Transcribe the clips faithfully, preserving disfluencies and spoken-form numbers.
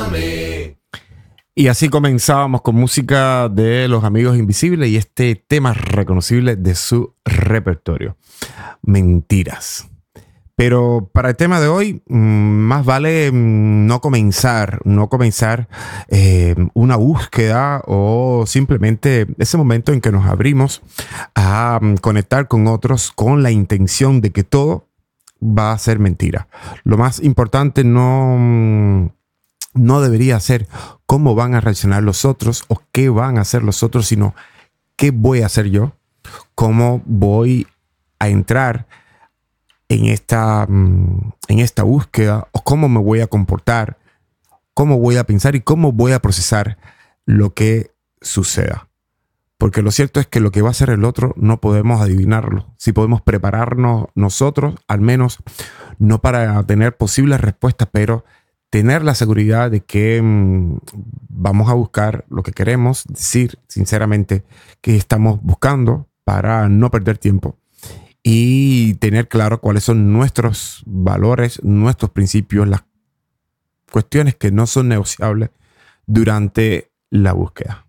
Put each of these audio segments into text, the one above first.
Llámame. Y así comenzábamos con música de Los Amigos Invisibles y este tema reconocible de su repertorio, Mentiras. Pero para el tema de hoy, más vale no comenzar, no comenzar eh, una búsqueda o simplemente ese momento en que nos abrimos a conectar con otros con la intención de que todo va a ser mentira. Lo más importante no, no debería ser cómo van a reaccionar los otros o qué van a hacer los otros, sino qué voy a hacer yo, cómo voy a entrar en esta, en esta búsqueda o cómo me voy a comportar, cómo voy a pensar y cómo voy a procesar lo que suceda. Porque lo cierto es que lo que va a hacer el otro no podemos adivinarlo. Si podemos prepararnos nosotros, al menos no para tener posibles respuestas, pero tener la seguridad de que mmm, vamos a buscar lo que queremos, decir sinceramente que estamos buscando para no perder tiempo. Y tener claro cuáles son nuestros valores, nuestros principios, las cuestiones que no son negociables durante la búsqueda.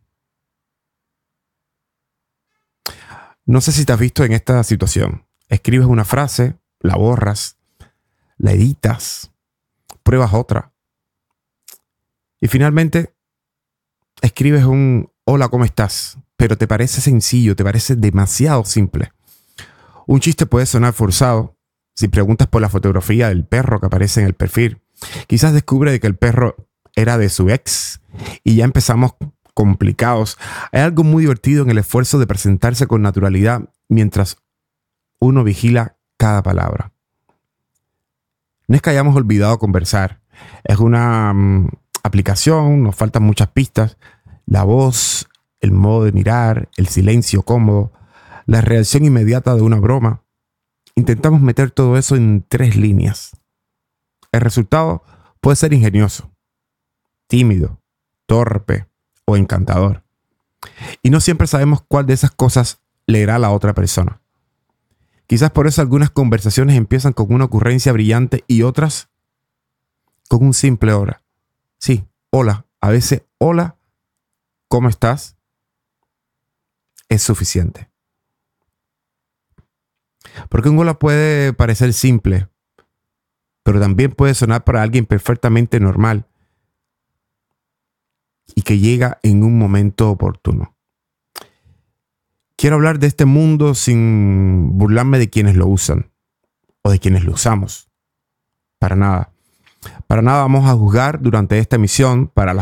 No sé si te has visto en esta situación. Escribes una frase, la borras, la editas, pruebas otra. Y finalmente escribes un hola, ¿cómo estás? Pero te parece sencillo, te parece demasiado simple. Un chiste puede sonar forzado. Si preguntas por la fotografía del perro que aparece en el perfil, quizás descubre que el perro era de su ex y ya empezamos complicados. Hay algo muy divertido en el esfuerzo de presentarse con naturalidad mientras uno vigila cada palabra. No es que hayamos olvidado conversar. Es una um, aplicación, nos faltan muchas pistas. La voz, el modo de mirar, el silencio cómodo, la reacción inmediata de una broma. Intentamos meter todo eso en tres líneas. El resultado puede ser ingenioso, tímido, torpe o encantador. Y no siempre sabemos cuál de esas cosas leerá la otra persona. Quizás por eso algunas conversaciones empiezan con una ocurrencia brillante y otras con un simple hola. Sí, hola. A veces hola, ¿cómo estás? Es suficiente. Porque un hola puede parecer simple, pero también puede sonar para alguien perfectamente normal y que llega en un momento oportuno. Quiero hablar de este mundo sin burlarme de quienes lo usan o de quienes lo usamos. Para nada. Para nada vamos a juzgar durante esta emisión para las